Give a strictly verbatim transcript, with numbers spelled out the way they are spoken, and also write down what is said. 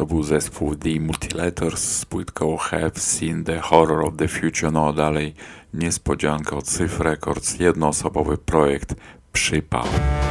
To był zespół The Mutilators z płytką Have Seen the Horror of the Future. No a dalej niespodzianka od Syf Records, jednoosobowy projekt Przypał.